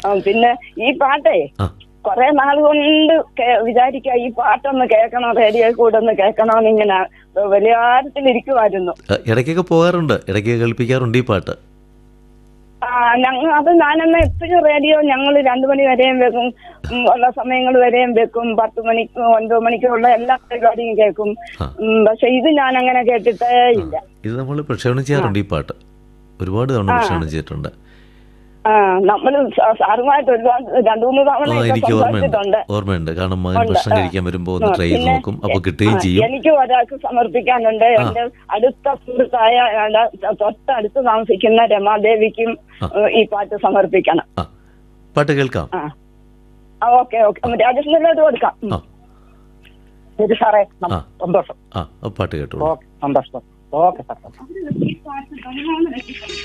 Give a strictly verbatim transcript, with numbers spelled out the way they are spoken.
പിന്നെ ഈ പാട്ടേ കൊറേ നാൾ കൊണ്ട് വിചാരിക്ക ഈ പാട്ടൊന്ന് കേൾക്കണം, റേഡിയോ കൂടെ ഒന്ന് കേൾക്കണമെന്ന് ഇങ്ങനെ വലിയ കാര്യത്തിലിരിക്കുമായിരുന്നു. ഇടയ്ക്കൊക്കെ പോകാറുണ്ട്, ഇടയ്ക്ക് കേൾപ്പിക്കാറുണ്ട് ഈ പാട്ട്. ആ ഞങ്ങൾ അത് ഞാനെന്നാ എപ്പോഴും റേഡിയോ ഞങ്ങൾ രണ്ടു മണി വരെയും വെക്കും, ഉള്ള സമയങ്ങൾ വരെയും വെക്കും, പത്ത് മണിക്ക് ഒൻപത് മണിക്കുള്ള എല്ലാ പരിപാടിയും കേൾക്കും. പക്ഷെ ഇത് ഞാൻ അങ്ങനെ കേട്ടിട്ടേ ഇല്ല. ഇത് നമ്മൾ പ്രക്ഷേപണം ചെയ്യാറുണ്ട് ഈ പാട്ട്, ഒരുപാട് തവണ പ്രക്ഷേപണം ചെയ്തിട്ടുണ്ട്. ആ നമ്മള് സാറുമായിട്ട് ഒരുപാട് രണ്ടു മൂന്ന് തവണ എനിക്ക് ഓർമ്മയുണ്ട് ഓർമ്മയുണ്ട് കാരണം മകൻ ഭക്ഷണം കഴിക്കാൻ വരുമ്പോ ഒന്ന് ട്രൈ ചെയ്ത് നോക്കും, അപ്പൊ കിട്ടുകയും ചെയ്യും. എനിക്ക് ഒരാൾക്ക് സമർപ്പിക്കാനുണ്ട്. എന്റെ അടുത്ത സുഹൃത്തായ തൊട്ടടുത്ത് താമസിക്കുന്ന രമാദേവിക്കും ഈ പാട്ട് സമർപ്പിക്കണം. പാട്ട് കേൾക്കാം. ആ ഓക്കെ ഓക്കെ രാജേഷിനോട് കൊടുക്കാം. ശരി സാറേ, സന്തോഷം. ആ പാട്ട് കേട്ടോളൂ. സന്തോഷം. Okay sir.